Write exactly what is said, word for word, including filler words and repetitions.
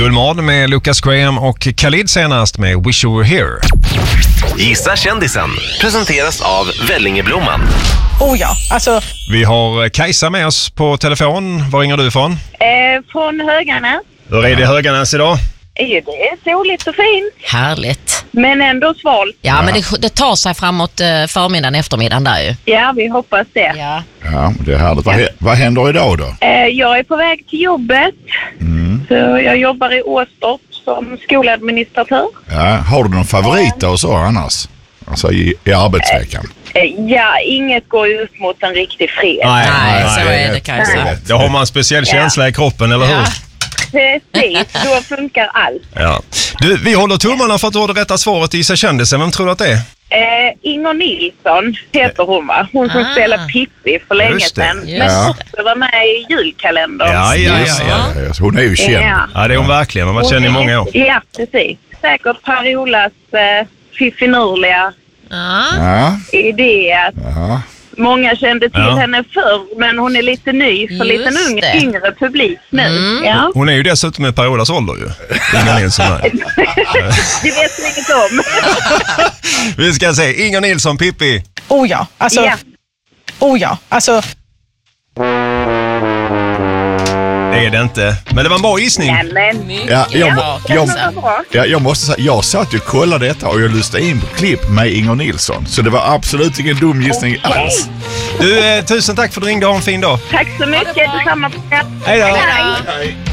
Gulmad med Lucas Graham och Khalid senast med Wish You Were Here. Gissa kändisen presenteras av Vellingeblomman. Oh ja, alltså... Vi har Kajsa med oss på telefon. Var ringer du ifrån? Eh, från Höganäs. Hur är det i Höganäs idag? Eh, det är soligt och fint. Härligt. Men ändå svalt. Ja, ja. men det, det tar sig framåt eh, förmiddagen, eftermiddagen där ju. Ja, vi hoppas det. Ja, ja det är härligt. Vad, vad händer idag då? Eh, jag är på väg till jobbet. Mm. Så jag jobbar i Åstorp som skoladministratör. Ja, har du någon favoriter och så annars? Alltså i, i arbetsveckan? Eh, ja, inget går ut mot en riktig fred. Nej, nej, så nej, är det kanske. Då har man en speciell känsla ja. i kroppen, eller hur? Ja. Precis, då funkar allt. Ja. Du, vi håller tummarna för att du har det rätta svaret i Gissa kändisen. Vem tror du att det är? Eh, Inger Nilsson heter hon, va? Hon som ah. spelar Pippi för länge sedan. Men ja. också var med i julkalendern. Ja, ja, ja, ja. ja. Hon är ju känd. Ja, ja det är hon verkligen. Man har känd i många år. Ja, precis. Säkert Per-Olas eh, fiffinurliga ja. idé att ja. många kände till ja. henne förr, men hon är lite ny för lite ung, yngre publik nu. Mm. Ja. Hon är ju dessutom med Per-Olas ålder ju. Inger Nilsson är. Det vet vi inget om. Vi ska se, Inger Nilsson, Pippi. Oh ja, alltså... Ja. Oh ja, alltså... Det är det inte. Men det var en bra gissning. Nämen. Ja, jag, ja, jag, jag, jag måste säga, jag satt och kollade detta och jag lyssnade in på klipp med Inger Nilsson. Så det var absolut ingen dum gissning okay. alls. Du, eh, tusen tack för att du ringde. Ha en fin dag. Tack så mycket. Detsamma. Hej då. Hej.